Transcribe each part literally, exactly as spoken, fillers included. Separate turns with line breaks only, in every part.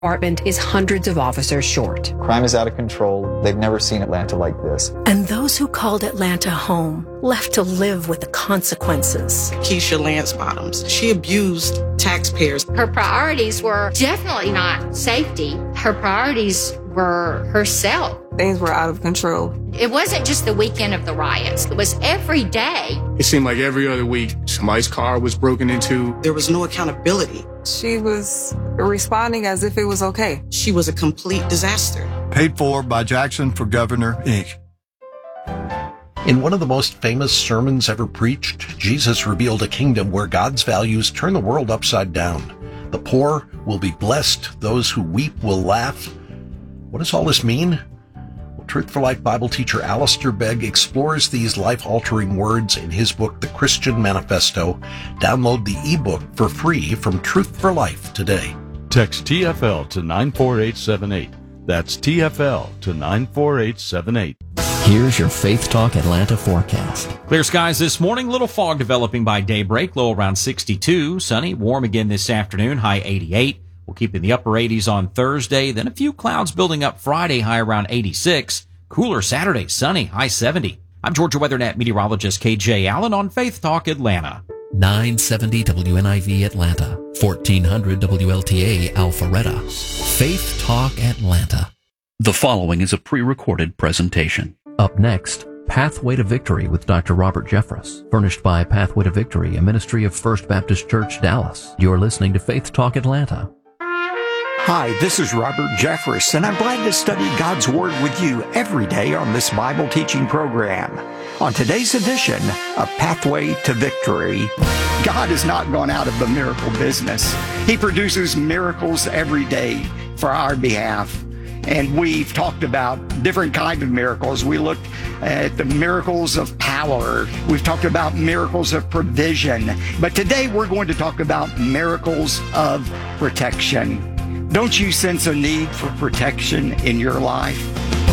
department is hundreds of officers short.
Crime is out of control. They've never seen Atlanta like this.
And those who called Atlanta home left to live with the consequences.
Keisha Lance Bottoms, she abused taxpayers.
Her priorities were definitely not safety. Her priorities were herself.
Things were out of control.
It wasn't just the weekend of the riots. It was every day.
It seemed like every other week, somebody's car was broken into.
There was no accountability.
She was responding as if it was okay.
She was a complete disaster.
Paid for by Jackson for Governor, Incorporated.
In one of the most famous sermons ever preached, Jesus revealed a kingdom where God's values turn the world upside down. The poor will be blessed. Those who weep will laugh. What does all this mean? Well, Truth for Life Bible teacher Alistair Begg explores these life-altering words in his book, The Christian Manifesto. Download the ebook for free from Truth for Life today.
Text T F L to nine four eight seven eight. That's T F L to nine four eight seven eight.
Here's your Faith Talk Atlanta forecast.
Clear skies this morning, little fog developing by daybreak, low around sixty-two. Sunny, warm again this afternoon, high eighty-eight. We'll keep in the upper eighties on Thursday, then a few clouds building up Friday, high around eighty-six. Cooler Saturday, sunny, high seventy. I'm Georgia WeatherNet meteorologist K J Allen on Faith Talk Atlanta.
nine seventy W N I V Atlanta, fourteen hundred W L T A Alpharetta. Faith Talk Atlanta.
The following is a pre-recorded presentation.
Up next, Pathway to Victory with Doctor Robert Jeffress, furnished by Pathway to Victory, a ministry of First Baptist Church, Dallas. You're listening to Faith Talk Atlanta.
Hi, this is Robert Jeffress, and I'm glad to study God's Word with you every day on this Bible teaching program. On today's edition of Pathway to Victory, God has not gone out of the miracle business. He produces miracles every day for our behalf. And we've talked about different kinds of miracles. We looked at the miracles of power. We've talked about miracles of provision. But today we're going to talk about miracles of protection. Don't you sense a need for protection in your life?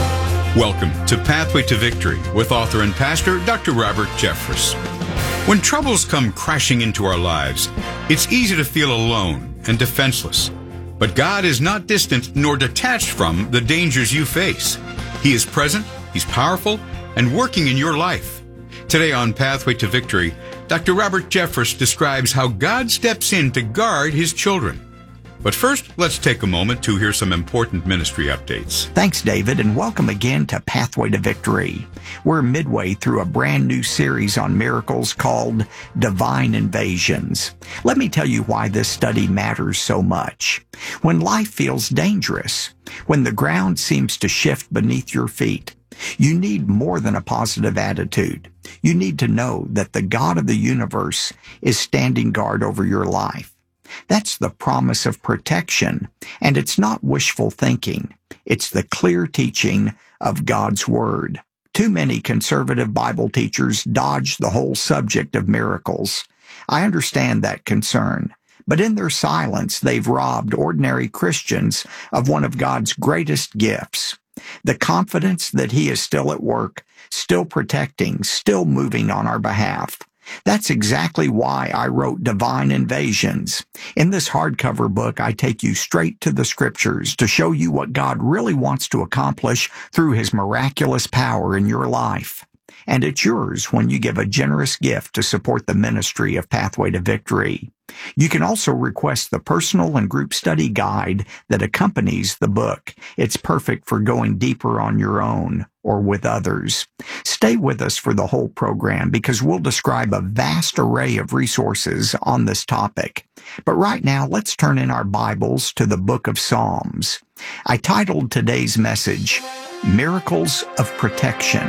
Welcome to Pathway to Victory with author and pastor Doctor Robert Jeffress. When troubles come crashing into our lives, it's easy to feel alone and defenseless. But God is not distant nor detached from the dangers you face. He is present, He's powerful, and working in your life. Today on Pathway to Victory, Doctor Robert Jeffress describes how God steps in to guard His children. But first, let's take a moment to hear some important ministry updates.
Thanks, David, and welcome again to Pathway to Victory. We're midway through a brand new series on miracles called Divine Invasions. Let me tell you why this study matters so much. When life feels dangerous, when the ground seems to shift beneath your feet, you need more than a positive attitude. You need to know that the God of the universe is standing guard over your life. That's the promise of protection, and it's not wishful thinking. It's the clear teaching of God's Word. Too many conservative Bible teachers dodge the whole subject of miracles. I understand that concern, but in their silence, they've robbed ordinary Christians of one of God's greatest gifts, the confidence that He is still at work, still protecting, still moving on our behalf. That's exactly why I wrote Divine Invasions. In this hardcover book, I take you straight to the Scriptures to show you what God really wants to accomplish through His miraculous power in your life. And it's yours when you give a generous gift to support the ministry of Pathway to Victory. You can also request the personal and group study guide that accompanies the book. It's perfect for going deeper on your own or with others. Stay with us for the whole program because we'll describe a vast array of resources on this topic. But right now, let's turn in our Bibles to the book of Psalms. I titled today's message, Miracles of Protection.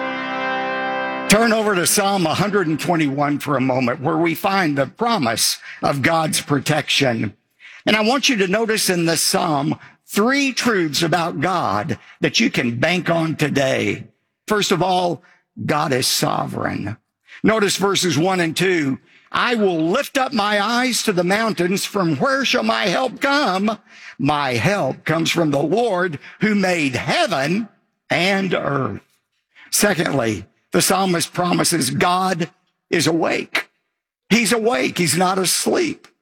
Turn over to Psalm one hundred twenty-one for a moment, where we find the promise of God's protection. And I want you to notice in this psalm three truths about God that you can bank on today. First of all, God is sovereign. Notice verses one and two. I will lift up my eyes to the mountains. From where shall my help come? My help comes from the Lord who made heaven and earth. Secondly, the psalmist promises God is awake. He's awake. He's not asleep.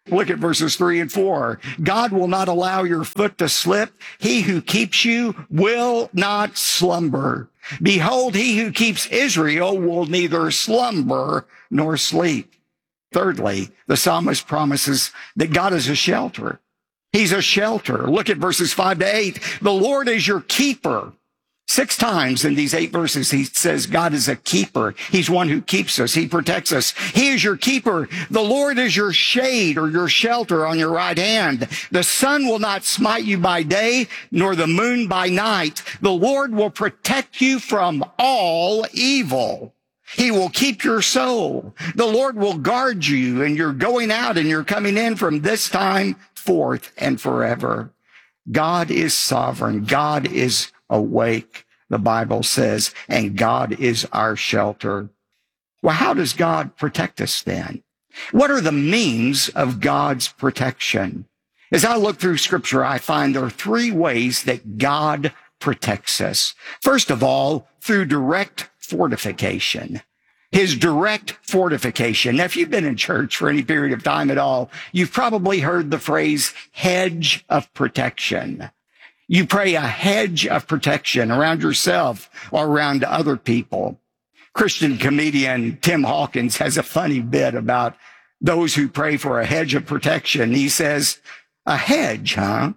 Look at verses three and four. God will not allow your foot to slip. He who keeps you will not slumber. Behold, he who keeps Israel will neither slumber nor sleep. Thirdly, the psalmist promises that God is a shelter. He's a shelter. Look at verses five to eight. The Lord is your keeper. Six times in these eight verses, he says God is a keeper. He's one who keeps us. He protects us. He is your keeper. The Lord is your shade or your shelter on your right hand. The sun will not smite you by day, nor the moon by night. The Lord will protect you from all evil. He will keep your soul. The Lord will guard you, and you're going out and you're coming in from this time forth and forever. God is sovereign. God is awake, the Bible says, and God is our shelter. Well, how does God protect us then? What are the means of God's protection? As I look through Scripture, I find there are three ways that God protects us. First of all, through direct fortification. His direct fortification. Now, if you've been in church for any period of time at all, you've probably heard the phrase hedge of protection. You pray a hedge of protection around yourself or around other people. Christian comedian Tim Hawkins has a funny bit about those who pray for a hedge of protection. He says, a hedge, huh?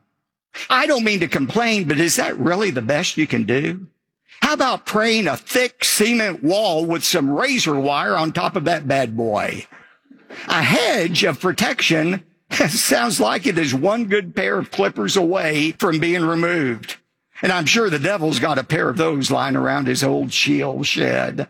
I don't mean to complain, but is that really the best you can do? How about praying a thick cement wall with some razor wire on top of that bad boy? A hedge of protection sounds like it is one good pair of clippers away from being removed. And I'm sure the devil's got a pair of those lying around his old shield shed.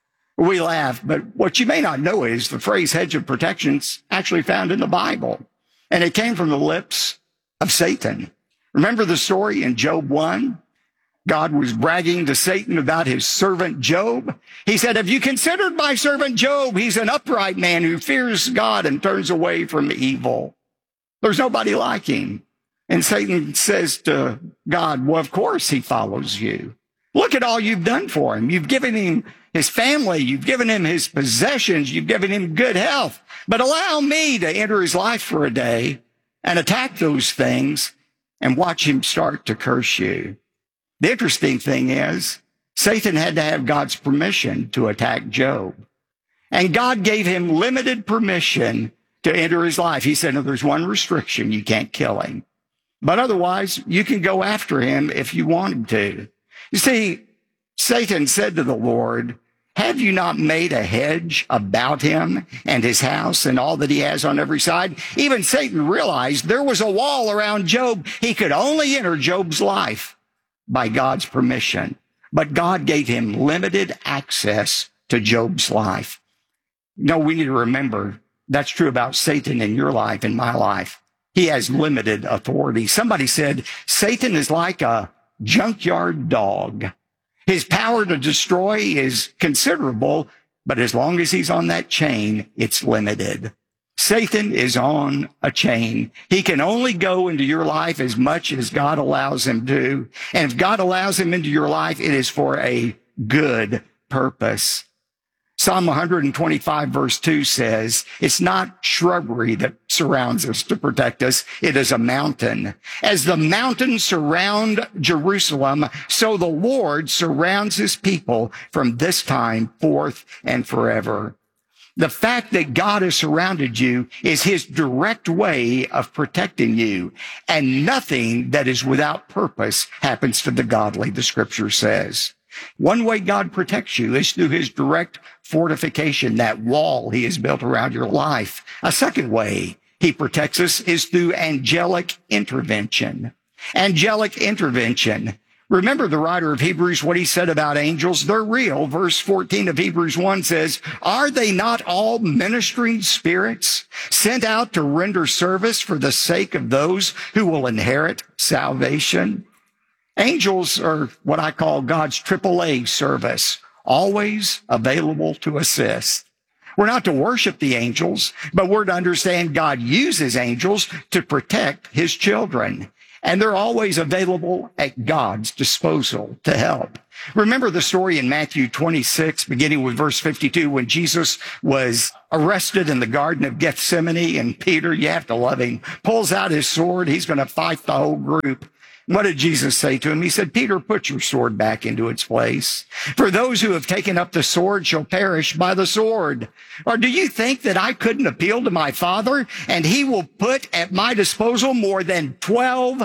We laugh, but what you may not know is the phrase hedge of protection's actually found in the Bible. And it came from the lips of Satan. Remember the story in Job one? God was bragging to Satan about his servant Job. He said, have you considered my servant Job? He's an upright man who fears God and turns away from evil. There's nobody like him. And Satan says to God, well, of course he follows you. Look at all you've done for him. You've given him his family. You've given him his possessions. You've given him good health. But allow me to enter his life for a day and attack those things and watch him start to curse you. The interesting thing is, Satan had to have God's permission to attack Job. And God gave him limited permission to enter his life. He said, no, there's one restriction. You can't kill him. But otherwise, you can go after him if you wanted to. You see, Satan said to the Lord, have you not made a hedge about him and his house and all that he has on every side? Even Satan realized there was a wall around Job. He could only enter Job's life by God's permission. But God gave him limited access to Job's life. No, we need to remember that's true about Satan in your life, in my life. He has limited authority. Somebody said, Satan is like a junkyard dog. His power to destroy is considerable, but as long as he's on that chain, it's limited. Satan is on a chain. He can only go into your life as much as God allows him to. And if God allows him into your life, it is for a good purpose. Psalm one twenty-five verse two says, it's not shrubbery that surrounds us to protect us. It is a mountain. As the mountains surround Jerusalem, so the Lord surrounds his people from this time forth and forever. The fact that God has surrounded you is his direct way of protecting you. And nothing that is without purpose happens to the godly, the scripture says. One way God protects you is through his direct fortification, that wall he has built around your life. A second way he protects us is through angelic intervention. Angelic intervention. Remember the writer of Hebrews, what he said about angels? They're real. Verse fourteen of Hebrews one says, are they not all ministering spirits sent out to render service for the sake of those who will inherit salvation? Angels are what I call God's triple A service, always available to assist. We're not to worship the angels, but we're to understand God uses angels to protect his children. And they're always available at God's disposal to help.
Remember the story in Matthew twenty-six, beginning with verse fifty-two, when Jesus was arrested in the Garden of Gethsemane, and Peter, you have to love him, pulls out his sword. He's going to fight the whole group. What did Jesus say to him? He said, Peter, put your sword back into its place. For those who have taken up the sword shall perish by the sword. Or do you think that I couldn't appeal to my Father, and he will put at my disposal more than twelve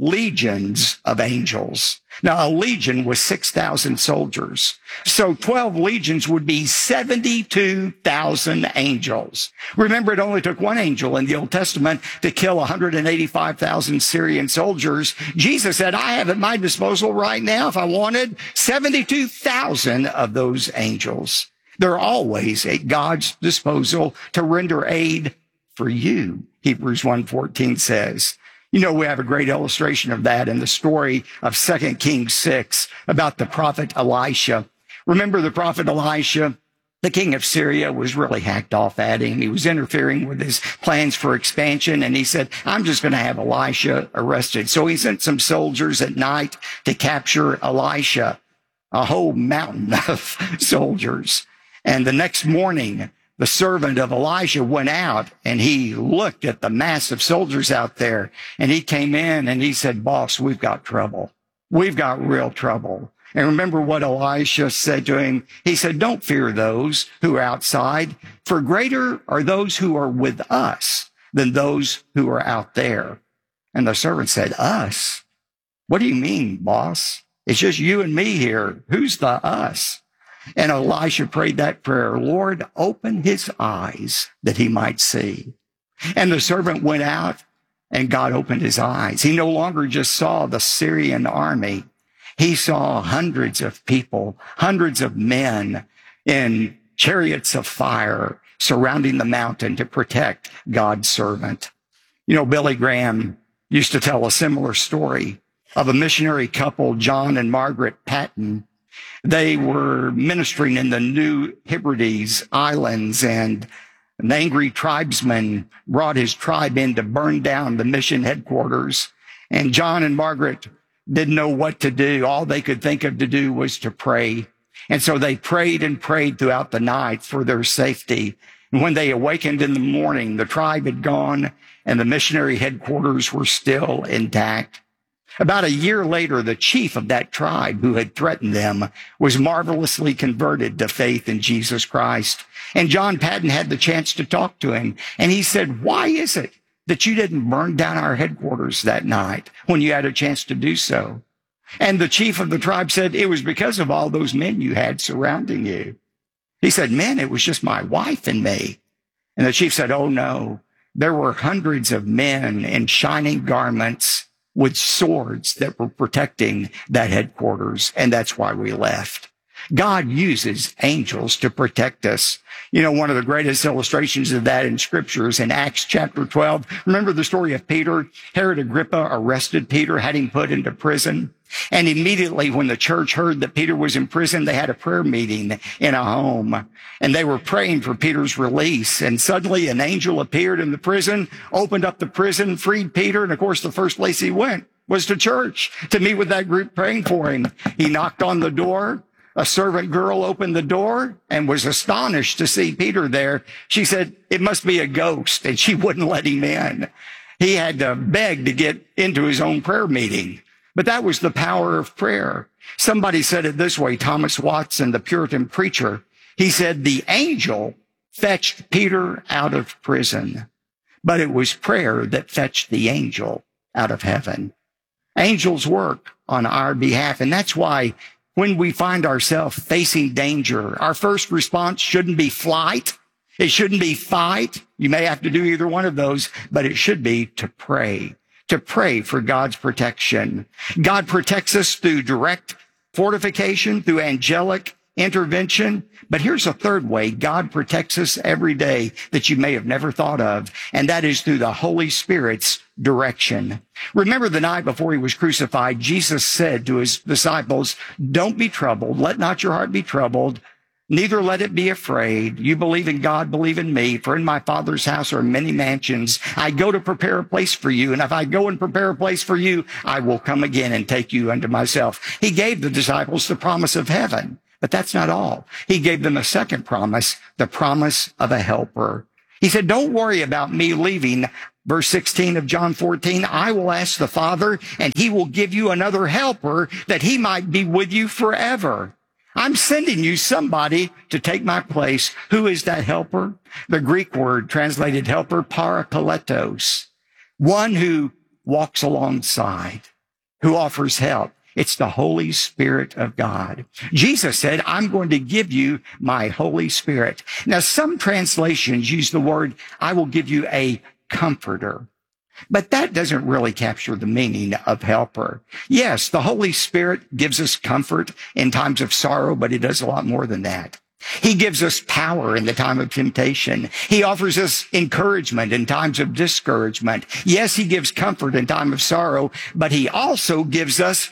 legions of angels? Now, a legion was six thousand soldiers. So twelve legions would be seventy-two thousand angels. Remember, it only took one angel in the Old Testament to kill one hundred eighty-five thousand Syrian soldiers. Jesus said, I have at my disposal right now, if I wanted, seventy-two thousand of those angels. They're always at God's disposal to render aid for you, Hebrews one fourteen says. You know, we have a great illustration of that in the story of Second Kings six about the prophet Elisha. Remember the prophet Elisha? The king of Syria was really hacked off at him. He was interfering with his plans for expansion, and he said, I'm just going to have Elisha arrested. So he sent some soldiers at night to capture Elisha, a whole mountain of soldiers. And the next morning, the servant of Elisha went out, and he looked at the mass of soldiers out there, and he came in and he said, boss, we've got trouble. We've got real trouble. And remember what Elisha said to him? He said, don't fear those who are outside, for greater are those who are with us than those who are out there. And the servant said, us? What do you mean, boss? It's just you and me here. Who's the us? And Elisha prayed that prayer, Lord, open his eyes that he might see. And the servant went out, and God opened his eyes. He no longer just saw the Syrian army. He saw hundreds of people, hundreds of men in chariots of fire surrounding the mountain to protect God's servant. You know, Billy Graham used to tell a similar story of a missionary couple, John and Margaret Patton. They were ministering in the New Hebrides Islands, and an angry tribesman brought his tribe in to burn down the mission headquarters. And John and Margaret didn't know what to do. All they could think of to do was to pray. And so they prayed and prayed throughout the night for their safety. And when they awakened in the morning, the tribe had gone and the missionary headquarters were still intact. About a year later, the chief of that tribe who had threatened them was marvelously converted to faith in Jesus Christ. And John Patton had the chance to talk to him. And he said, why is it that you didn't burn down our headquarters that night when you had a chance to do so? And the chief of the tribe said, it was because of all those men you had surrounding you. He said, men, it was just my wife and me. And the chief said, oh no, there were hundreds of men in shining garments with swords that were protecting that headquarters. And that's why we left. God uses angels to protect us. You know, one of the greatest illustrations of that in Scripture is in Acts chapter twelve. Remember the story of Peter? Herod Agrippa arrested Peter, had him put into prison. And immediately when the church heard that Peter was in prison, they had a prayer meeting in a home. And they were praying for Peter's release. And suddenly an angel appeared in the prison, opened up the prison, freed Peter. And of course, the first place he went was to church to meet with that group praying for him. He knocked on the door. A servant girl opened the door and was astonished to see Peter there. She said, it must be a ghost, and she wouldn't let him in. He had to beg to get into his own prayer meeting. But that was the power of prayer. Somebody said it this way, Thomas Watson, the Puritan preacher. He said, the angel fetched Peter out of prison, but it was prayer that fetched the angel out of heaven. Angels work on our behalf, and that's why when we find ourselves facing danger, our first response shouldn't be flight. It shouldn't be fight. You may have to do either one of those, but it should be to pray, to pray for God's protection. God protects us through direct fortification, through angelic intervention. But here's a third way God protects us every day that you may have never thought of, and that is through the Holy Spirit's direction. Remember the night before he was crucified, Jesus said to his disciples, don't be troubled. Let not your heart be troubled. Neither let it be afraid. You believe in God, believe in me. For in my Father's house are many mansions. I go to prepare a place for you. And if I go and prepare a place for you, I will come again and take you unto myself. He gave the disciples the promise of heaven. But that's not all. He gave them a second promise, the promise of a helper. He said, don't worry about me leaving. Verse sixteen of John fourteen, I will ask the Father, and he will give you another helper that he might be with you forever. I'm sending you somebody to take my place. Who is that helper? The Greek word translated helper, parakletos, one who walks alongside, who offers help. It's the Holy Spirit of God. Jesus said, I'm going to give you my Holy Spirit. Now, some translations use the word, I will give you a comforter. But that doesn't really capture the meaning of helper. Yes, the Holy Spirit gives us comfort in times of sorrow, but he does a lot more than that. He gives us power in the time of temptation. He offers us encouragement in times of discouragement. Yes, he gives comfort in time of sorrow, but he also gives us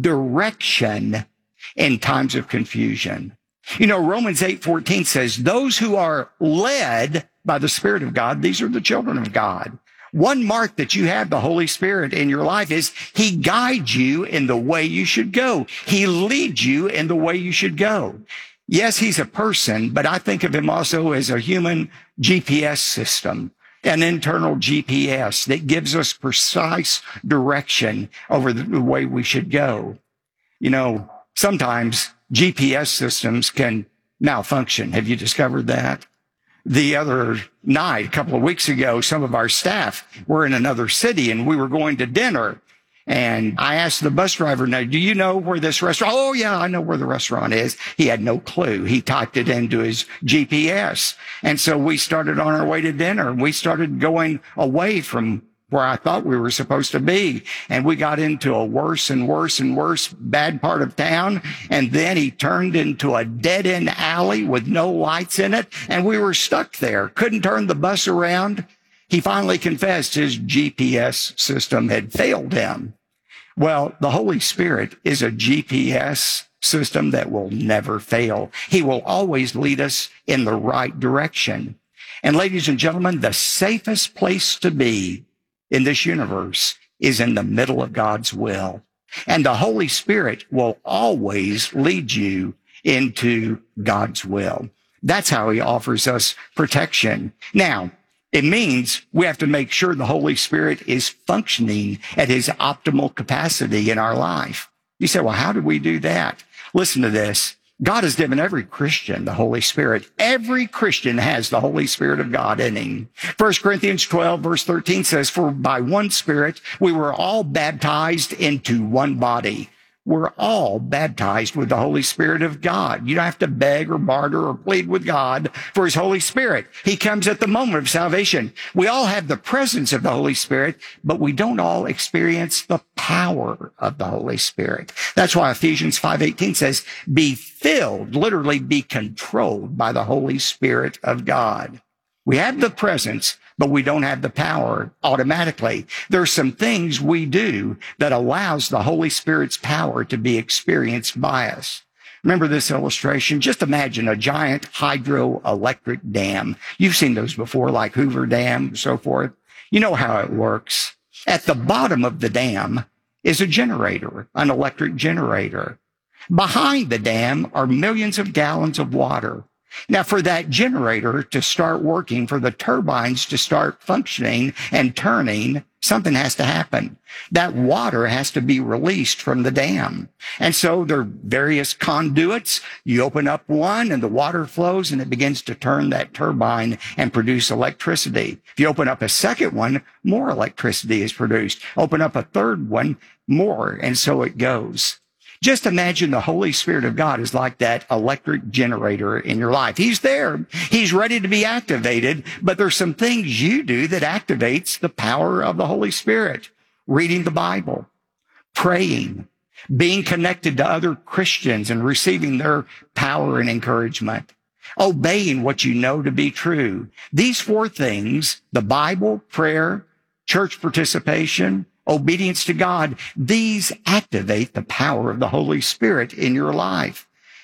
direction in times of confusion. You know, Romans eight fourteen says, those who are led by the Spirit of God, these are the children of God. One mark that you have the Holy Spirit in your life is he guides you in the way you should go. He leads you in the way you should go. Yes, he's a person, but I think of him also as a human G P S system, an internal G P S that gives us precise direction over the way we should go. You know, sometimes G P S systems can malfunction. Have you discovered that? The other night, a couple of weeks ago, some of our staff were in another city and we were going to dinner. And I asked the bus driver, now, do you know where this restaurant? Oh, yeah, I know where the restaurant is. He had no clue. He typed it into his G P S. And so we started on our way to dinner. We started going away from where I thought we were supposed to be. And we got into a worse and worse and worse bad part of town. And then he turned into a dead end alley with no lights in it. And we were stuck there. Couldn't turn the bus around. He finally confessed his G P S system had failed him. Well, the Holy Spirit is a G P S system that will never fail. He will always lead us in the right direction. And ladies and gentlemen, the safest place to be in this universe is in the middle of God's will. And the Holy Spirit will always lead you into God's will. That's how he offers us protection. Now, it means we have to make sure the Holy Spirit is functioning at his optimal capacity in our life. You say, well, how do we do that? Listen to this. God has given every Christian the Holy Spirit. Every Christian has the Holy Spirit of God in him. First Corinthians twelve, verse thirteen says, for by one Spirit we were all baptized into one body. We're all baptized with the Holy Spirit of God. You don't have to beg or barter or plead with God for his Holy Spirit. He comes at the moment of salvation. We all have the presence of the Holy Spirit, but we don't all experience the power of the Holy Spirit. That's why Ephesians five eighteen says, be filled, literally be controlled by the Holy Spirit of God. We have the presence, but we don't have the power automatically. There are some things we do that allows the Holy Spirit's power to be experienced by us. Remember this illustration? Just imagine a giant hydroelectric dam. You've seen those before, like Hoover Dam and so forth. You know how it works. At the bottom of the dam is a generator, an electric generator. Behind the dam are millions of gallons of water. Now, for that generator to start working, for the turbines to start functioning and turning, something has to happen. That water has to be released from the dam. And so there are various conduits. You open up one and the water flows and it begins to turn that turbine and produce electricity. If you open up a second one, more electricity is produced. Open up a third one, more. And so it goes. Just imagine the Holy Spirit of God is like that electric generator in your life. He's there. He's ready to be activated, but there's some things you do that activates the power of the Holy Spirit. Reading the Bible, praying, being connected to other Christians and receiving their power and encouragement, obeying what you know to be true. These four things, the Bible, prayer, church participation, obedience to God, these activate the power of the Holy Spirit in your life.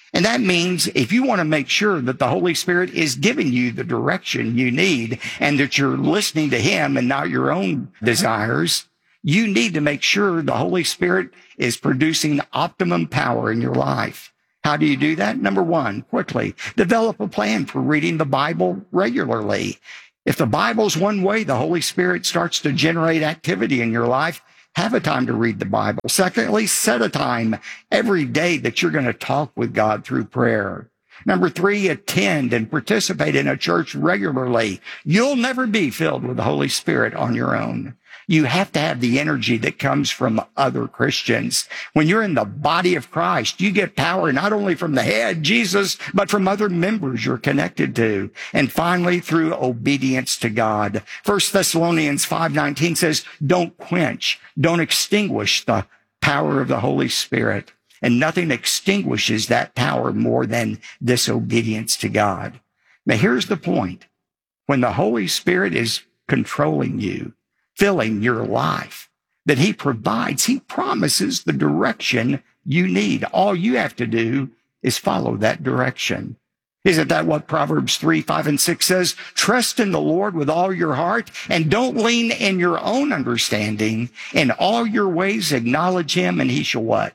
And that means if you want to make sure that the Holy Spirit is giving you the direction you need and that you're listening to Him and not your own desires, you need to make sure the Holy Spirit is producing optimum power in your life. How do you do that? Number one, quickly, develop a plan for reading the Bible regularly. If the Bible's one way, the Holy Spirit starts to generate activity in your life. Have a time to read the Bible. Secondly, set a time every day that you're going to talk with God through prayer. Number three, attend and participate in a church regularly. You'll never be filled with the Holy Spirit on your own. You have to have the energy that comes from other Christians. When you're in the body of Christ, you get power not only from the head, Jesus, but from other members you're connected to. And finally, through obedience to God. First Thessalonians five nineteen says, don't quench, don't extinguish the power of the Holy Spirit. And nothing extinguishes that power more than disobedience to God. Now, here's the point. When the Holy Spirit is controlling you, filling your life, that He provides, He promises the direction you need. All you have to do is follow that direction. Isn't that what Proverbs three, five, and six says? Trust in the Lord with all your heart and don't lean in your own understanding. In all your ways acknowledge Him and He shall what?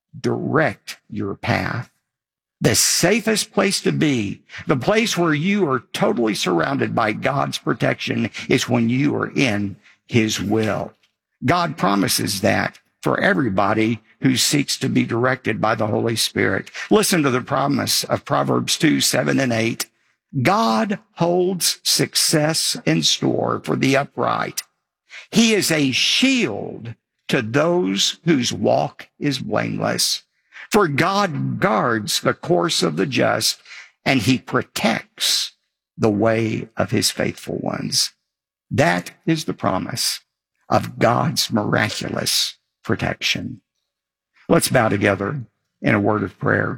Direct your path. The safest place to be, the place where you are totally surrounded by God's protection, is when you are in His will. God promises that for everybody who seeks to be directed by the Holy Spirit. Listen to the promise of Proverbs two, seven, and eight. God holds success in store for the upright. He is a shield to those whose walk is blameless. For God guards the course of the just, and He protects the way of His faithful ones. That is the promise of God's miraculous protection. Let's bow together in a word of prayer.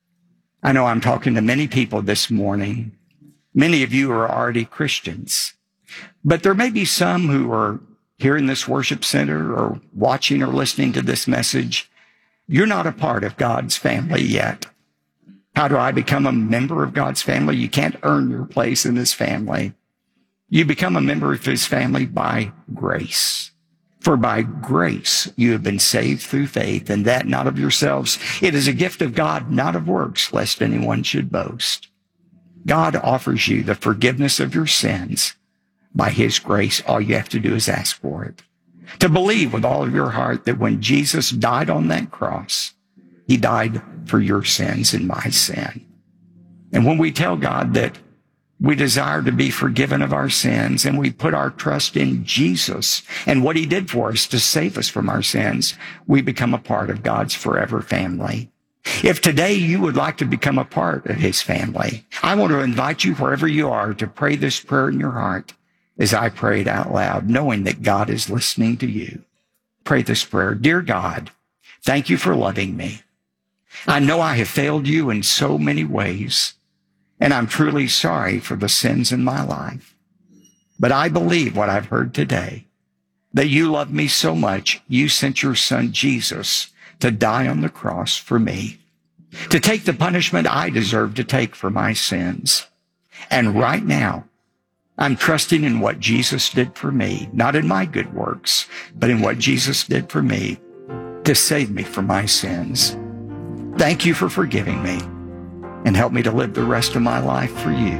I know I'm talking to many people this morning. Many of you are already Christians, but there may be some who are here in this worship center or watching or listening to this message. You're not a part of God's family yet. How do I become a member of God's family? You can't earn your place in His family. You become a member of His family by grace. For by grace you have been saved through faith, and that not of yourselves. It is a gift of God, not of works, lest anyone should boast. God offers you the forgiveness of your sins by His grace. All you have to do is ask for it. To believe with all of your heart that when Jesus died on that cross, He died for your sins and my sin. And when we tell God that we desire to be forgiven of our sins, and we put our trust in Jesus and what He did for us to save us from our sins, we become a part of God's forever family. If today you would like to become a part of His family, I want to invite you wherever you are to pray this prayer in your heart as I pray it out loud, knowing that God is listening to you. Pray this prayer. Dear God, thank you for loving me. I know I have failed you in so many ways, and I'm truly sorry for the sins in my life. But I believe what I've heard today, that you love me so much, you sent your Son Jesus to die on the cross for me, to take the punishment I deserve to take for my sins. And right now, I'm trusting in what Jesus did for me, not in my good works, but in what Jesus did for me to save me from my sins. Thank you for forgiving me, and help me to live the rest of my life for you.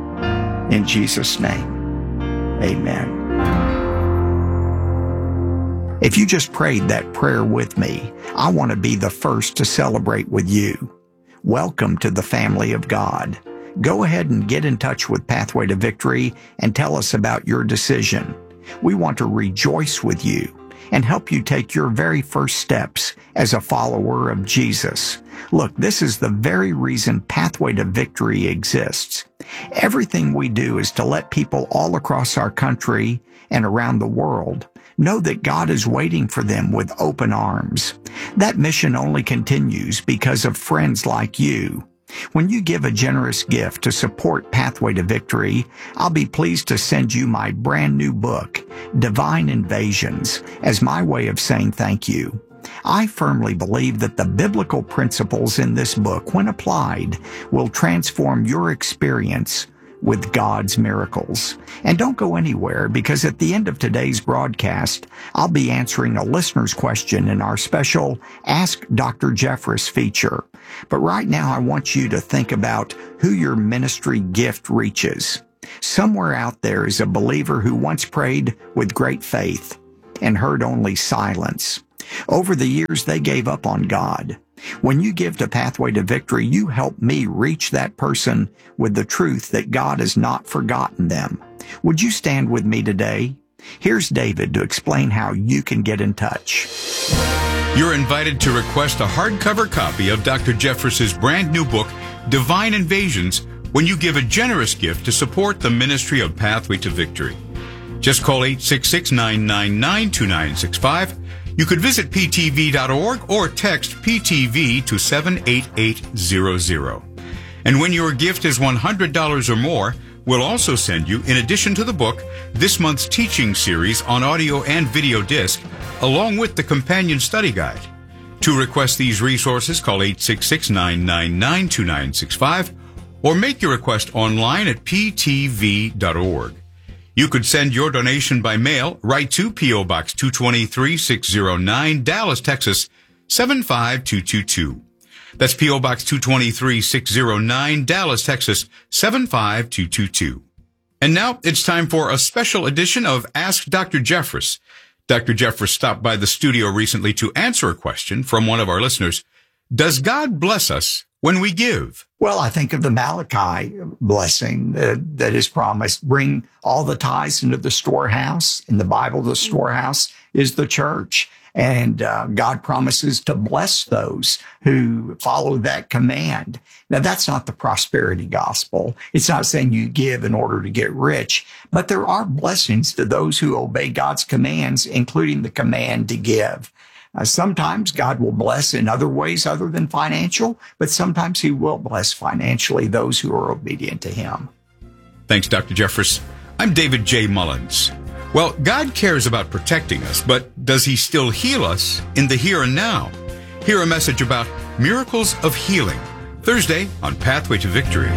In Jesus' name, amen.
If you just prayed that prayer with me, I want to be the first to celebrate with you. Welcome to the family of God. Go ahead and get in touch with Pathway to Victory and tell us about your decision. We want to rejoice with you and help you take your very first steps as a follower of Jesus. Look, this is the very reason Pathway to Victory exists. Everything we do is to let people all across our country and around the world know that God is waiting for them with open arms. That mission only continues because of friends like you. When you give a generous gift to support Pathway to Victory, I'll be pleased to send you my brand new book, Divine Invasions, as my way of saying thank you. I firmly believe that the biblical principles in this book, when applied, will transform your experience with God's miracles. And don't go anywhere, because at the end of today's broadcast, I'll be answering a listener's question in our special Ask Doctor Jeffress feature. But right now, I want you to think about who your ministry gift reaches. Somewhere out there is a believer who once prayed with great faith and heard only silence. Over the years, they gave up on God. When you give to Pathway to Victory, you help me reach that person with the truth that God has not forgotten them. Would you stand with me today? Here's David to explain how you can get in touch.
You're invited to request a hardcover copy of Doctor Jeffress's brand new book, Divine Invasions, when you give a generous gift to support the ministry of Pathway to Victory. Just call eight six six, nine nine nine, two nine six five. You could visit P T V dot org or text P T V to seven eight eight zero zero. And when your gift is one hundred dollars or more, we'll also send you, in addition to the book, this month's teaching series on audio and video disc, along with the companion study guide. To request these resources, call eight six six, nine nine nine, two nine six five or make your request online at P T V dot org. You could send your donation by mail right to P O. Box two twenty-three, six oh nine, Dallas, Texas, seven five two two two. That's P O. Box two twenty-three, six oh nine, Dallas, Texas, seven five two two two. And now it's time for a special edition of Ask Doctor Jeffress. Doctor Jeffress stopped by the studio recently to answer a question from one of our listeners. Does God bless us when we give?
Well, I think of the Malachi blessing that, that is promised. Bring all the tithes into the storehouse. In the Bible, the storehouse is the church. And uh, God promises to bless those who follow that command. Now, that's not the prosperity gospel. It's not saying you give in order to get rich, but there are blessings to those who obey God's commands, including the command to give. Uh, sometimes God will bless in other ways other than financial, but sometimes he will bless financially those who are obedient to him.
Thanks, Doctor Jeffress. I'm David J. Mullins. Well, God cares about protecting us, but does he still heal us in the here and now? Hear a message about miracles of healing, Thursday on Pathway to Victory.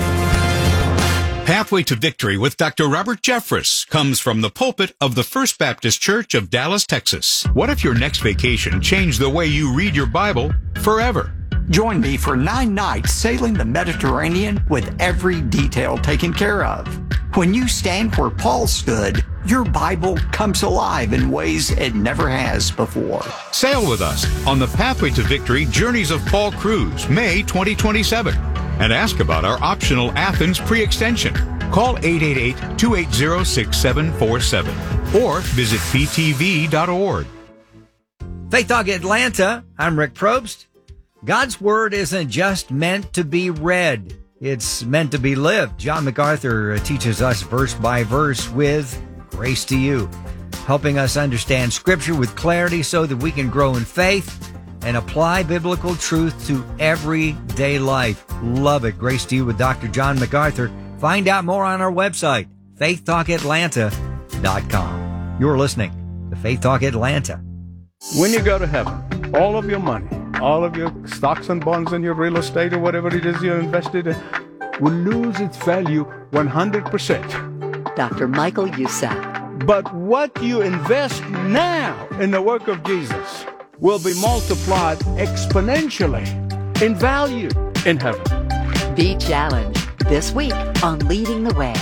Pathway to Victory with Doctor Robert Jeffress comes from the pulpit of the First Baptist Church of Dallas, Texas. What if your next vacation changed the way you read your Bible forever?
Join me for nine nights sailing the Mediterranean with every detail taken care of. When you stand where Paul stood, your Bible comes alive in ways it never has before.
Sail with us on the Pathway to Victory Journeys of Paul Cruise, May twenty twenty-seven. And ask about our optional Athens pre-extension. Call eight eight eight, two eight zero, six seven four seven or visit P T V dot org.
Faith Talk Atlanta, I'm Rick Probst. God's Word isn't just meant to be read. It's meant to be lived. John MacArthur teaches us verse by verse with Grace to You, helping us understand Scripture with clarity so that we can grow in faith and apply biblical truth to everyday life. Love it. Grace to You with Doctor John MacArthur. Find out more on our website, faith talk atlanta dot com. You're listening to Faith Talk Atlanta.
When you go to heaven, all of your money, all of your stocks and bonds and your real estate or whatever it is you're invested in will lose its value one hundred percent.
Doctor Michael Youssef.
But what you invest now in the work of Jesus will be multiplied exponentially in value in heaven.
Be challenged this week on Leading the Way.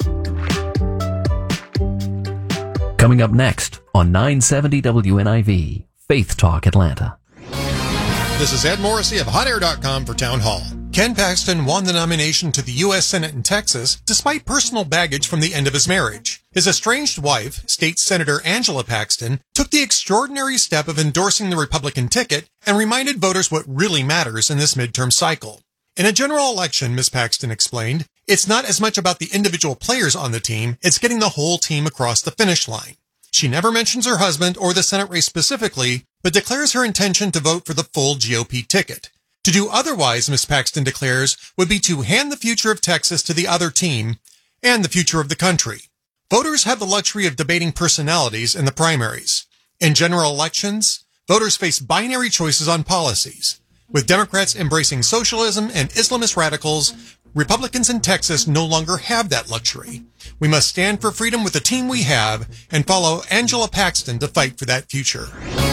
Coming up next on nine seventy W N I V, Faith Talk Atlanta.
This is Ed Morrissey of hot air dot com for Town Hall. Ken Paxton won the nomination to the U S Senate in Texas despite personal baggage from the end of his marriage. His estranged wife, State Senator Angela Paxton, took the extraordinary step of endorsing the Republican ticket and reminded voters what really matters in this midterm cycle. In a general election, Miz Paxton explained, it's not as much about the individual players on the team, it's getting the whole team across the finish line. She never mentions her husband or the Senate race specifically, but declares her intention to vote for the full G O P ticket. To do otherwise, Miz Paxton declares, would be to hand the future of Texas to the other team and the future of the country. Voters have the luxury of debating personalities in the primaries. In general elections, voters face binary choices on policies. With Democrats embracing socialism and Islamist radicals, Republicans in Texas no longer have that luxury. We must stand for freedom with the team we have and follow Angela Paxton to fight for that future.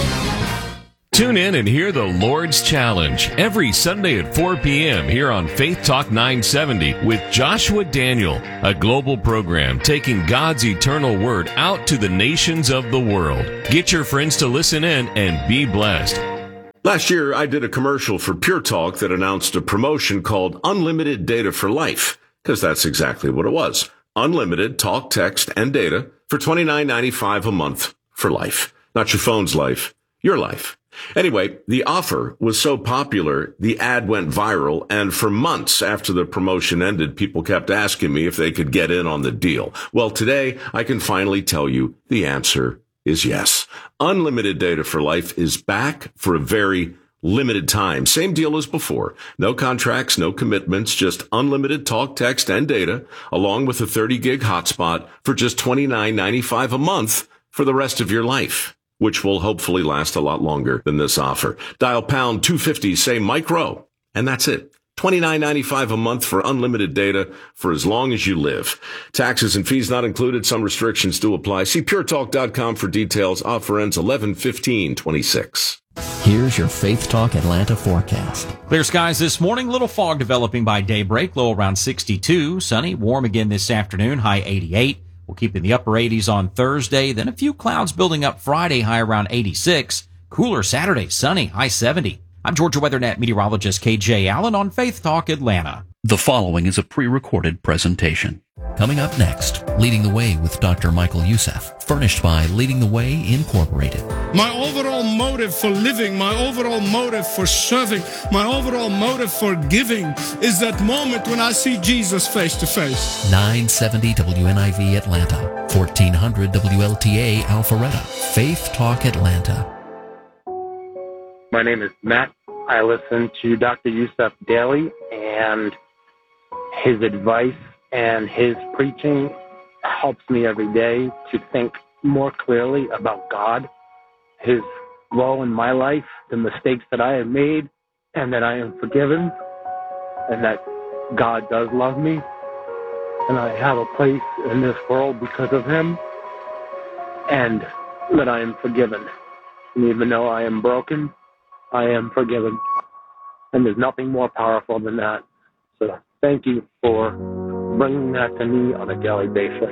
Tune in and hear the Lord's Challenge every Sunday at four p.m. here on Faith Talk nine seventy with Joshua Daniel, a global program taking God's eternal word out to the nations of the world. Get your friends to listen in and be blessed.
Last year, I did a commercial for Pure Talk that announced a promotion called Unlimited Data for Life, because that's exactly what it was. Unlimited talk, text, and data for twenty-nine ninety-five a month for life. Not your phone's life, your life. Anyway, the offer was so popular, the ad went viral, and for months after the promotion ended, people kept asking me if they could get in on the deal. Well, today, I can finally tell you the answer is yes. Unlimited Data for Life is back for a very limited time. Same deal as before. No contracts, no commitments, just unlimited talk, text, and data, along with a thirty gig hotspot for just twenty-nine ninety-five a month for the rest of your life, which will hopefully last a lot longer than this offer. Dial pound two fifty, say micro, and that's it. twenty-nine ninety-five a month for unlimited data for as long as you live. Taxes and fees not included. Some restrictions do apply. See pure talk dot com for details. Offer ends eleven fifteen twenty-six.
Here's your Faith Talk Atlanta forecast.
Clear skies this morning. Little fog developing by daybreak. Low around sixty-two. Sunny. Warm again this afternoon. High eighty-eight. We'll keep in the upper eighties on Thursday. Then a few clouds building up Friday. High around eighty-six. Cooler Saturday. Sunny. High seventy. I'm Georgia WeatherNet meteorologist K J Allen on Faith Talk Atlanta.
The following is a pre-recorded presentation.
Coming up next, Leading the Way with Doctor Michael Youssef, furnished by Leading the Way Incorporated.
My overall motive for living, my overall motive for serving, my overall motive for giving is that moment when I see Jesus face to face.
nine seventy W N I V Atlanta, fourteen hundred W L T A Alpharetta, Faith Talk Atlanta.
My name is Matt. I listen to Doctor Youssef daily, and his advice and his preaching helps me every day to think more clearly about God, his role in my life, the mistakes that I have made, and that I am forgiven, and that God does love me, and I have a place in this world because of him, and that I am forgiven. And even though I am broken, I am forgiven. And there's nothing more powerful than that. So thank you for bringing that to me on a daily basis.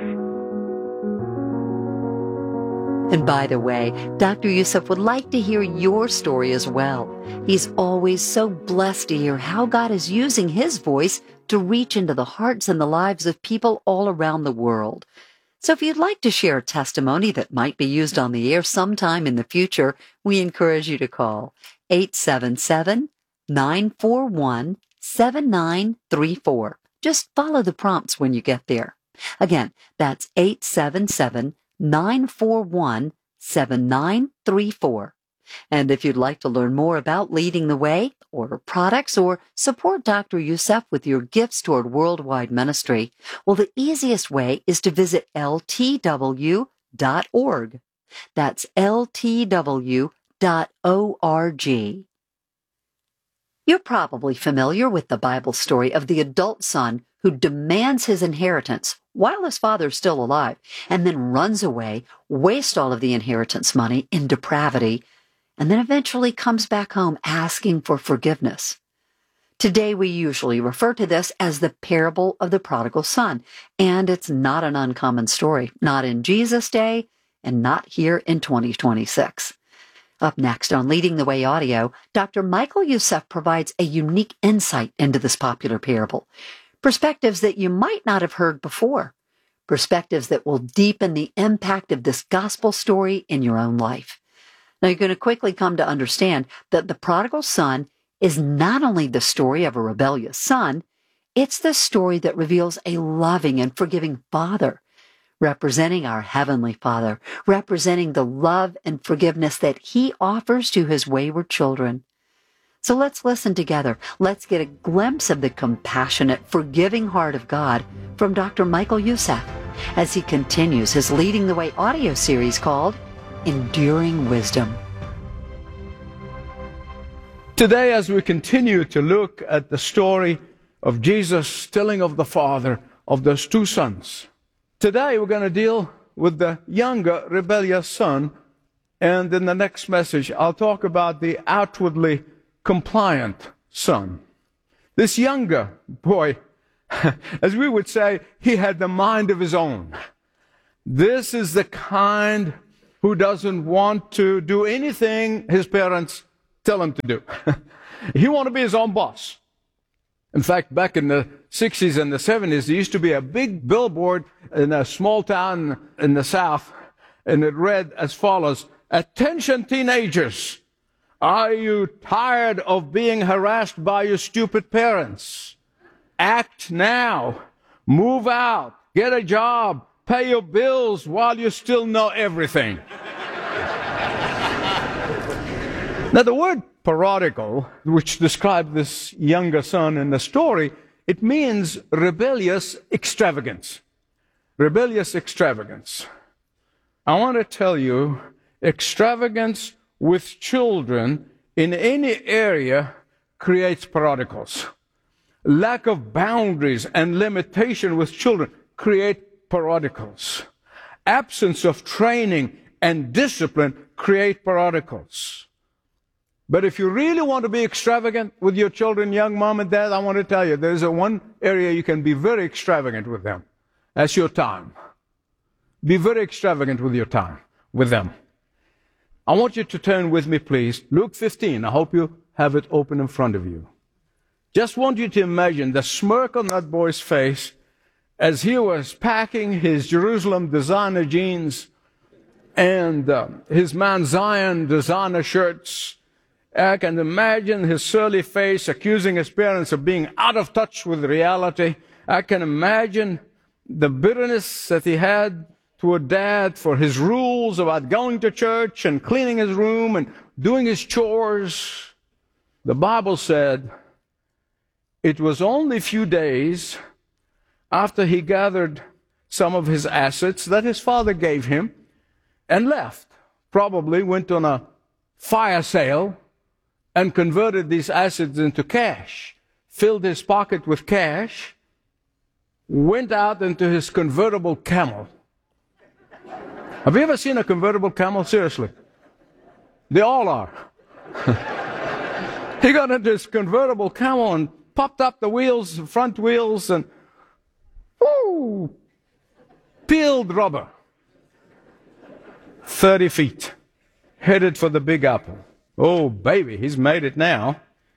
And by the way, Doctor Youssef would like to hear your story as well. He's always so blessed to hear how God is using his voice to reach into the hearts and the lives of people all around the world. So if you'd like to share a testimony that might be used on the air sometime in the future, we encourage you to call eight seven seven, nine four one, seven nine three four. Just follow the prompts when you get there. Again, that's eight seven seven, nine four one, seven nine three four. And if you'd like to learn more about Leading the Way, order products, or support Doctor Youssef with your gifts toward worldwide ministry, well, the easiest way is to visit L T W dot org. That's L T W dot org. You're probably familiar with the Bible story of the adult son who demands his inheritance while his father's still alive, and then runs away, wastes all of the inheritance money in depravity, and then eventually comes back home asking for forgiveness. Today we usually refer to this as the parable of the prodigal son, and it's not an uncommon story, not in Jesus' day, and not here in twenty twenty-six. Up next on Leading the Way Audio, Doctor Michael Youssef provides a unique insight into this popular parable, perspectives that you might not have heard before, perspectives that will deepen the impact of this gospel story in your own life. Now, you're going to quickly come to understand that the prodigal son is not only the story of a rebellious son, it's the story that reveals a loving and forgiving father, representing our Heavenly Father, representing the love and forgiveness that He offers to His wayward children. So let's listen together. Let's get a glimpse of the compassionate, forgiving heart of God from Doctor Michael Youssef as he continues his Leading the Way audio series called Enduring Wisdom.
Today, as we continue to look at the story of Jesus telling of the father of those two sons, today we're going to deal with the younger rebellious son, and in the next message I'll talk about the outwardly compliant son. This younger boy, as we would say, he had the mind of his own. This is the kind who doesn't want to do anything his parents tell him to do. He wanted to be his own boss. In fact, back in the sixties and the seventies, there used to be a big billboard in a small town in the South, and it read as follows: "Attention teenagers, are you tired of being harassed by your stupid parents? Act now, move out, get a job, pay your bills while you still know everything." Now, the word prodigal, which describes this younger son in the story, it means rebellious extravagance. Rebellious extravagance. I want to tell you, extravagance with children in any area creates prodigals. Lack of boundaries and limitation with children create prodigals. Absence of training and discipline create prodigals. But if you really want to be extravagant with your children, young mom and dad, I want to tell you, there's a one area you can be very extravagant with them. That's your time. Be very extravagant with your time, with them. I want you to turn with me, please. Luke fifteen. I hope you have it open in front of you. Just want you to imagine the smirk on that boy's face as he was packing his Jerusalem designer jeans and uh, his Mount Zion designer shirts. I can imagine his surly face accusing his parents of being out of touch with reality. I can imagine the bitterness that he had toward dad for his rules about going to church and cleaning his room and doing his chores. The Bible said it was only a few days after he gathered some of his assets that his father gave him and left. Probably went on a fire sale and converted these assets into cash, filled his pocket with cash, went out into his convertible camel. Have you ever seen a convertible camel? Seriously. They all are. He got into his convertible camel and popped up the wheels, the front wheels, and whoo, peeled rubber. thirty feet. Headed for the Big Apple. Oh, baby, he's made it now.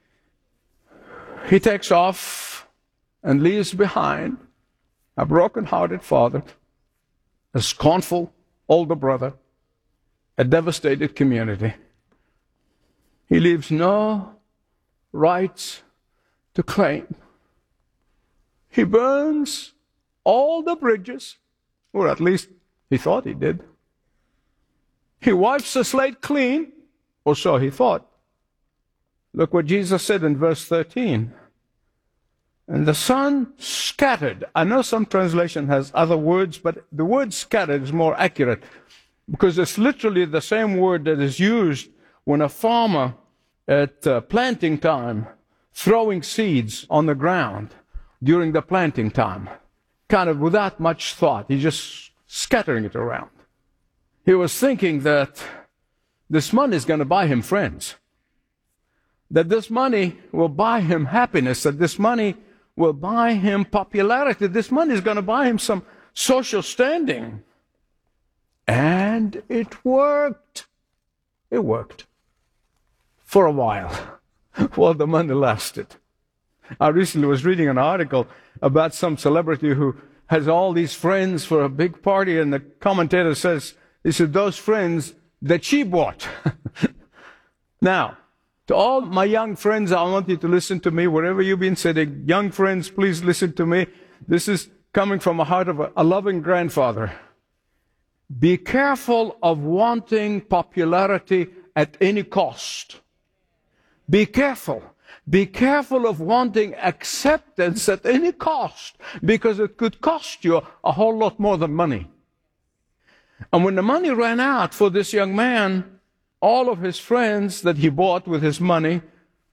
He takes off and leaves behind a broken-hearted father, a scornful older brother, a devastated community. He leaves no rights to claim. He burns all the bridges, or at least he thought he did. He wipes the slate clean, or so he thought. Look what Jesus said in verse thirteen. And the son scattered. I know some translation has other words, but the word scattered is more accurate because it's literally the same word that is used when a farmer at uh, planting time throwing seeds on the ground during the planting time, kind of without much thought. He's just scattering it around. He was thinking that this money is going to buy him friends, that this money will buy him happiness, that this money will buy him popularity, this money is going to buy him some social standing. And it worked. It worked. For a while, while the money lasted. I recently was reading an article about some celebrity who has all these friends for a big party, and the commentator says, he said, those friends that she bought. Now, to all my young friends, I want you to listen to me wherever you've been sitting. Young friends, please listen to me. This is coming from the heart of a, a loving grandfather. Be careful of wanting popularity at any cost. Be careful. Be careful of wanting acceptance at any cost, because it could cost you a whole lot more than money. And when the money ran out for this young man, all of his friends that he bought with his money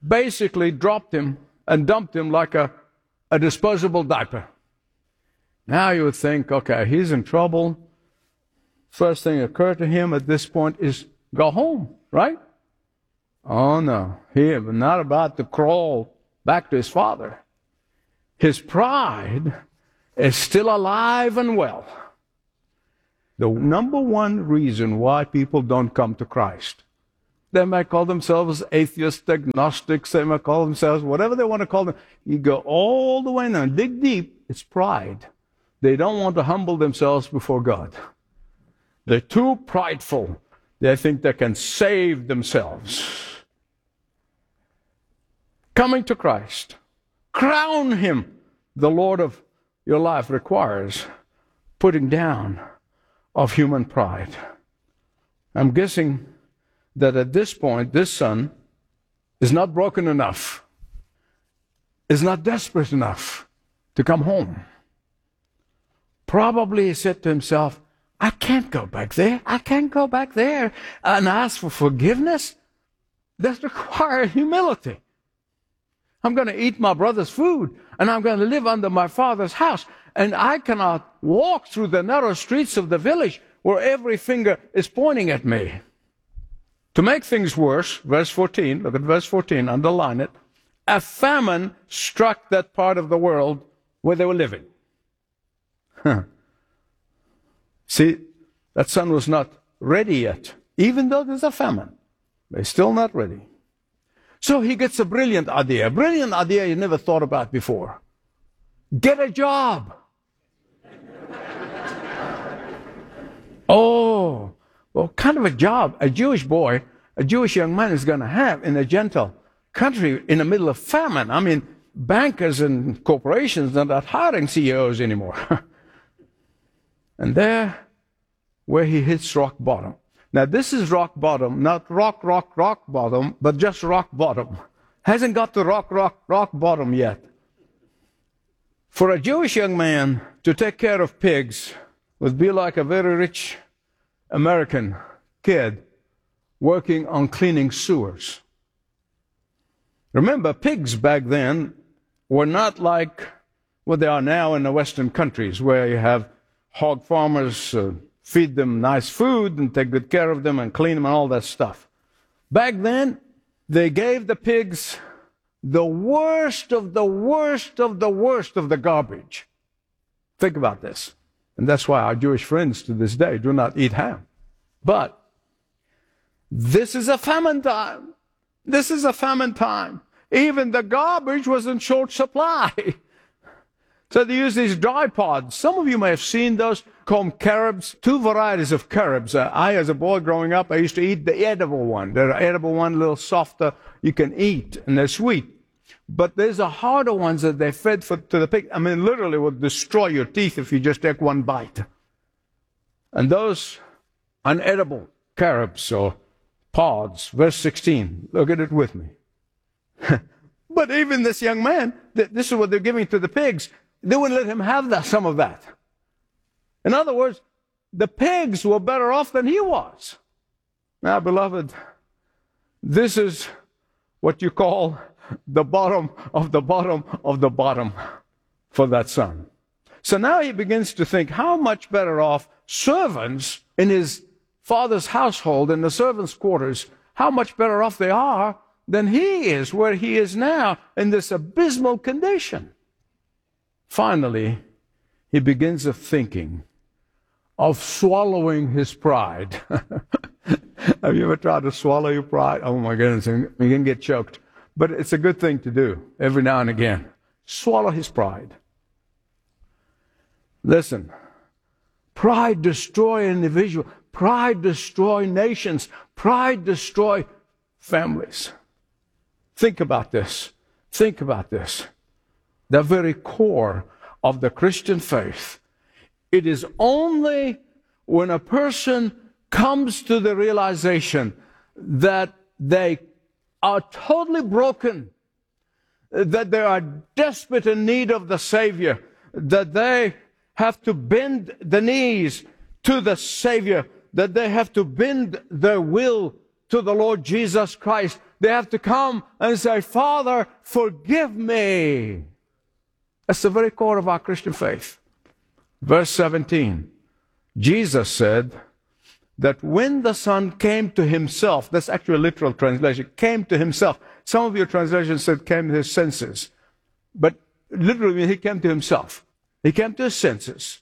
basically dropped him and dumped him like a, a disposable diaper. Now you would think, okay, he's in trouble. First thing that occurred to him at this point is go home, right? Oh no, he was not about to crawl back to his father. His pride is still alive and well. The number one reason why people don't come to Christ, they might call themselves atheists, agnostics, they might call themselves whatever they want to call them. You go all the way down, dig deep, it's pride. They don't want to humble themselves before God. They're too prideful. They think they can save themselves. Coming to Christ, crown Him the Lord of your life, requires putting down of human pride. I'm guessing that at this point, this son is not broken enough, is not desperate enough to come home. Probably he said to himself, I can't go back there. I can't go back there and ask for forgiveness. That requires humility. I'm going to eat my brother's food, and I'm going to live under my father's house, and I cannot walk through the narrow streets of the village where every finger is pointing at me. To make things worse, verse fourteen, look at verse fourteen, underline it, a famine struck that part of the world where they were living. Huh. See, that son was not ready yet, even though there's a famine. They're still not ready. So he gets a brilliant idea, a brilliant idea you never thought about before. Get a job. Oh, well, what kind of a job a Jewish boy, a Jewish young man is going to have in a Gentile country in the middle of famine? I mean, bankers and corporations are not hiring C E Os anymore. And there, where he hits rock bottom. Now, this is rock bottom, not rock, rock, rock bottom, but just rock bottom. Hasn't got to rock, rock, rock bottom yet. For a Jewish young man to take care of pigs would be like a very rich American kid working on cleaning sewers. Remember, pigs back then were not like what they are now in the Western countries, where you have hog farmers uh, feed them nice food and take good care of them and clean them and all that stuff. Back then, they gave the pigs the worst of the worst of the worst of the garbage. Think about this. And that's why our Jewish friends to this day do not eat ham. But this is a famine time. This is a famine time. Even the garbage was in short supply. So they use these dry pods. Some of you may have seen those called carobs, two varieties of carobs. Uh, I, as a boy growing up, I used to eat the edible one. The edible one, a little softer, you can eat, and they're sweet. But there's a harder ones that they fed for, to the pig. I mean, literally would destroy your teeth if you just take one bite. And those unedible carobs or pods, verse sixteen, look at it with me. But even this young man, this is what they're giving to the pigs. They wouldn't let him have that, some of that. In other words, the pigs were better off than he was. Now, beloved, this is what you call the bottom of the bottom of the bottom for that son. So now he begins to think how much better off servants in his father's household, in the servants' quarters, how much better off they are than he is, where he is now in this abysmal condition. Finally, he begins of thinking of swallowing his pride. Have you ever tried to swallow your pride? Oh my goodness, you can get choked. But it's a good thing to do every now and again. Swallow his pride. Listen, pride destroys an individual. Pride destroys nations. Pride destroys families. Think about this. Think about this. The very core of the Christian faith. It is only when a person comes to the realization that they are totally broken, that they are desperate in need of the Savior, that they have to bend the knees to the Savior, that they have to bend their will to the Lord Jesus Christ. They have to come and say, Father, forgive me. That's the very core of our Christian faith. Verse seventeen, Jesus said that when the Son came to himself, that's actually a literal translation, came to himself. Some of your translations said came to his senses. But literally, he came to himself. He came to his senses.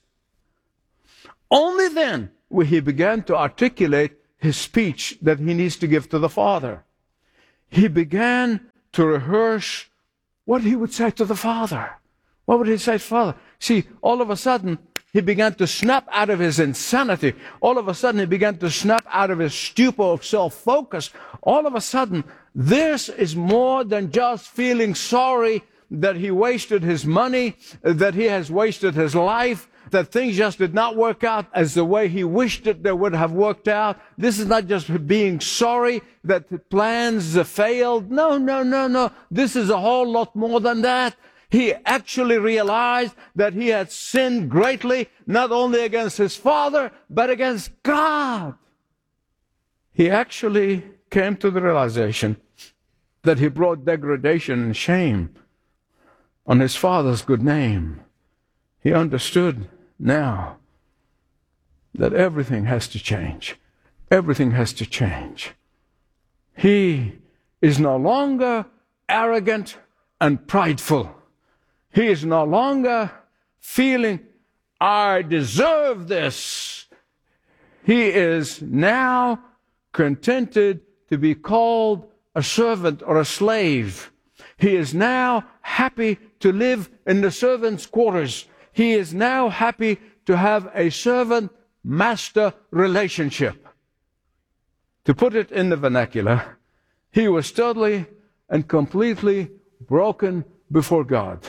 Only then will he began to articulate his speech that he needs to give to the Father. He began to rehearse what he would say to the Father. What would he say to the Father? See, all of a sudden, he began to snap out of his insanity. All of a sudden, he began to snap out of his stupor of self-focus. All of a sudden, this is more than just feeling sorry that he wasted his money, that he has wasted his life, that things just did not work out as the way he wished that they would have worked out. This is not just being sorry that the plans failed. No, no, no, no. This is a whole lot more than that. He actually realized that he had sinned greatly, not only against his Father, but against God. He actually came to the realization that he brought degradation and shame on his Father's good name. He understood now that everything has to change. Everything has to change. He is no longer arrogant and prideful. He is no longer feeling, I deserve this. He is now contented to be called a servant or a slave. He is now happy to live in the servant's quarters. He is now happy to have a servant-master relationship. To put it in the vernacular, he was totally and completely broken before God.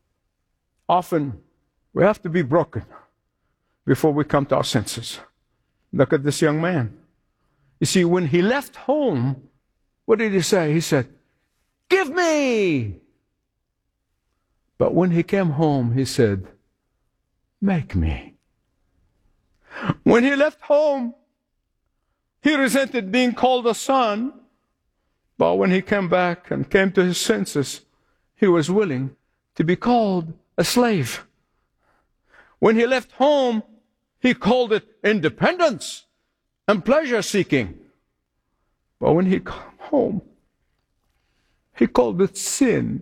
Often, we have to be broken before we come to our senses. Look at this young man. You see, when he left home, what did he say? He said, give me! But when he came home, he said, make me. When he left home, he resented being called a son. But when he came back and came to his senses, he was willing to be called a slave. When he left home, he called it independence and pleasure seeking. But when he came home, he called it sin.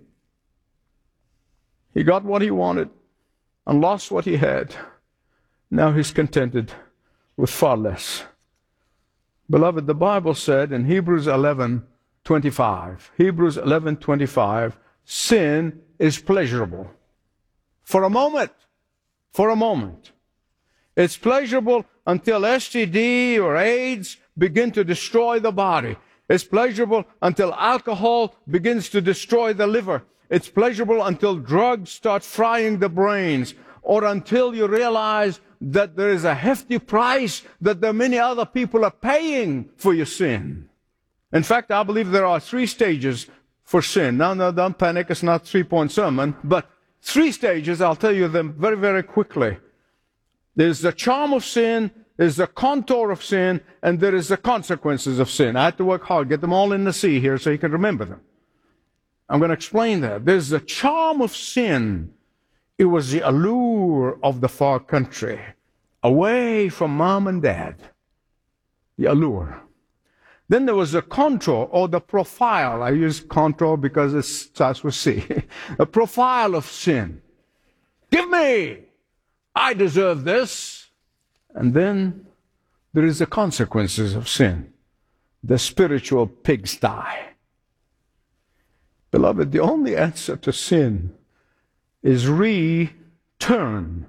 He got what he wanted and lost what he had. Now he's contented with far less. Beloved, the Bible said in Hebrews eleven twenty-five, Hebrews eleven twenty-five, sin is pleasurable. For a moment. For a moment. It's pleasurable until S T D or AIDS begin to destroy the body. It's pleasurable until alcohol begins to destroy the liver. It's pleasurable until drugs start frying the brains, or until you realize that there is a hefty price that there are many other people are paying for your sin. In fact, I believe there are three stages for sin. Now, no, don't panic. It's not a three-point sermon, but three stages. I'll tell you them very, very quickly. There's the charm of sin, there's the contour of sin, and there is the consequences of sin. I had to work hard, get them all in the sea here so you can remember them. I'm going to explain that. There's the charm of sin. It was the allure of the far country, away from mom and dad. The allure. Then there was the contour, or the profile. I use contour because it starts with C. A profile of sin. Give me! I deserve this. And then there is the consequences of sin. The spiritual pigsty. Beloved, the only answer to sin is return.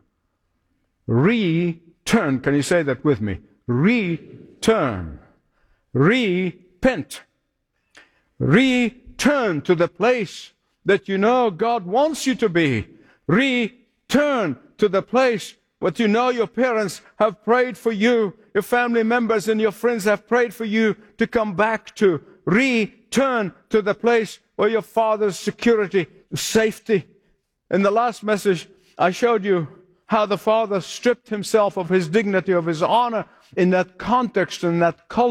Return. Can you say that with me? Return. Repent. Return to the place that you know God wants you to be. Return to the place what you know your parents have prayed for you, your family members and your friends have prayed for you to come back to. Return to the place where your father's security, safety. In the last message, I showed you how the father stripped himself of his dignity, of his honor. In that context, in that culture,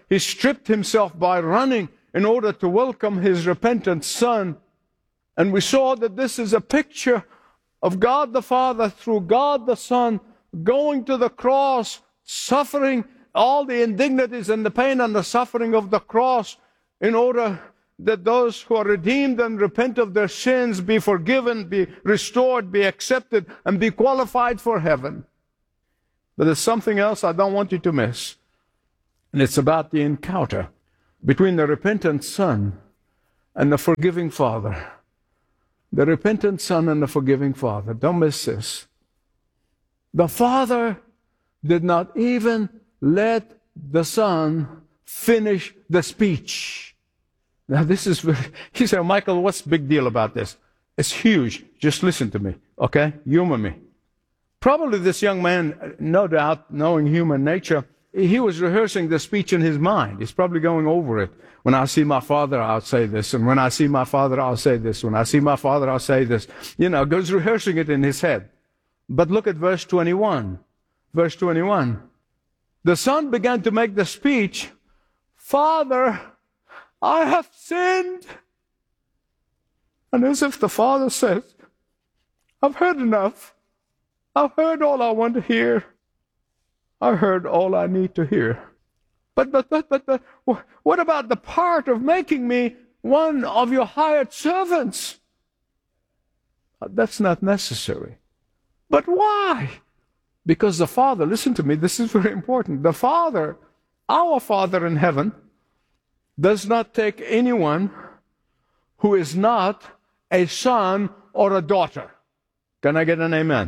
he stripped himself by running in order to welcome his repentant son. And we saw that this is a picture of God the Father through God the Son going to the cross, suffering all the indignities and the pain and the suffering of the cross in order that those who are redeemed and repent of their sins be forgiven, be restored, be accepted, and be qualified for heaven. But there's something else I don't want you to miss, and it's about the encounter between the repentant Son and the forgiving Father. The repentant Son and the forgiving Father. Don't miss this. The Father did not even let the Son finish the speech. Now this is very, he said, Michael, what's the big deal about this? It's huge. Just listen to me, okay? Humor me. Probably this young man, no doubt, knowing human nature, he was rehearsing the speech in his mind. He's probably going over it. When I see my father, I'll say this. And when I see my father, I'll say this. When I see my father, I'll say this. You know, goes rehearsing it in his head. But look at verse twenty-one. Verse twenty-one. The son began to make the speech, Father, I have sinned. And as if the father says, I've heard enough. I've heard all I want to hear. I heard all I need to hear. But, but, but, but, but, what about the part of making me one of your hired servants? That's not necessary. But why? Because the Father, listen to me, this is very important. The Father, our Father in heaven, does not take anyone who is not a son or a daughter. Can I get an amen?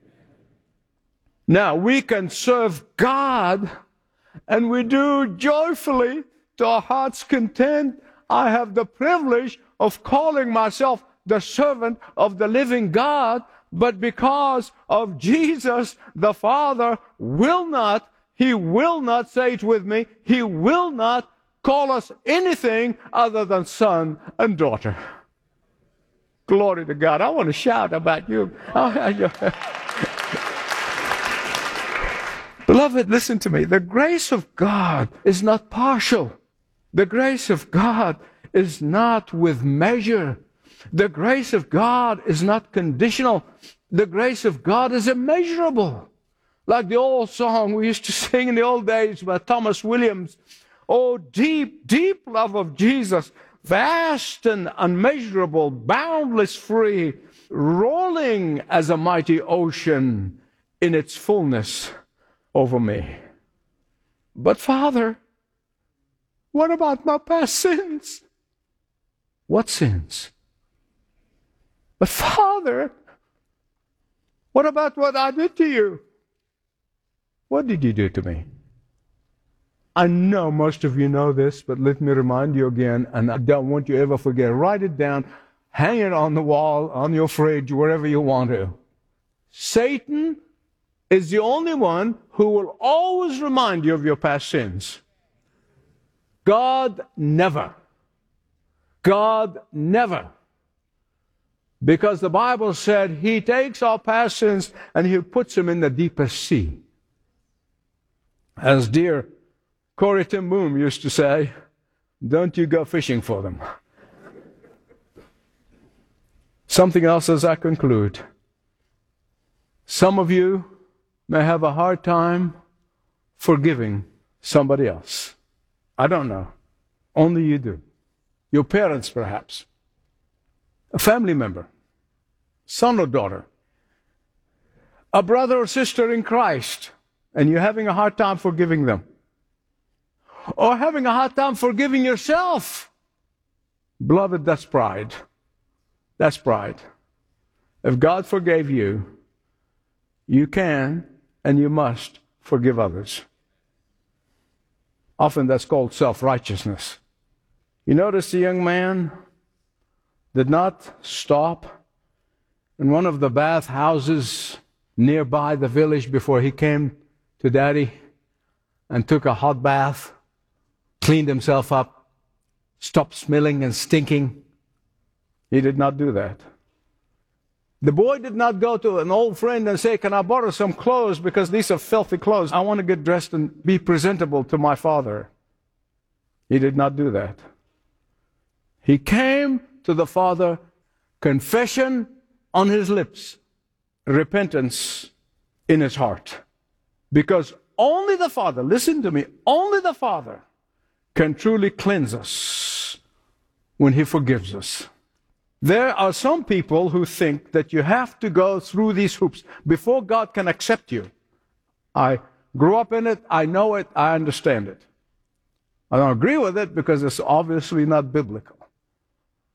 Now, we can serve God, and we do joyfully to our heart's content. I have the privilege of calling myself the servant of the living God, but because of Jesus, the Father will not, He will not, say it with me, He will not call us anything other than son and daughter. Glory to God. I want to shout about you. Beloved, listen to me. The grace of God is not partial. The grace of God is not with measure. The grace of God is not conditional. The grace of God is immeasurable. Like the old song we used to sing in the old days by Thomas Williams. Oh, deep, deep love of Jesus, vast and unmeasurable, boundless free, rolling as a mighty ocean in its fullness over me. But Father, what about my past sins? What sins? But Father, what about what I did to you? What did you do to me? I know most of you know this, but let me remind you again, and I don't want you to ever forget. Write it down, hang it on the wall, on your fridge, wherever you want to. Satan is the only one who will always remind you of your past sins. God never. God never. Because the Bible said He takes our past sins and He puts them in the deepest sea. As dear Corrie ten Boom used to say, don't you go fishing for them. Something else as I conclude. Some of you may have a hard time forgiving somebody else. I don't know. Only you do. Your parents, perhaps. A family member. Son or daughter. A brother or sister in Christ. And you're having a hard time forgiving them. Or having a hard time forgiving yourself. Beloved, that's pride. That's pride. If God forgave you, you can and you must forgive others. Often that's called self-righteousness. You notice the young man did not stop in one of the bath houses nearby the village before he came to Daddy and took a hot bath, cleaned himself up, stopped smelling and stinking. He did not do that. The boy did not go to an old friend and say, can I borrow some clothes because these are filthy clothes. I want to get dressed and be presentable to my father. He did not do that. He came to the Father, confession on his lips, repentance in his heart. Because only the Father, listen to me, only the Father can truly cleanse us when he forgives us. There are some people who think that you have to go through these hoops before God can accept you. I grew up in it, I know it, I understand it. I don't agree with it because it's obviously not biblical.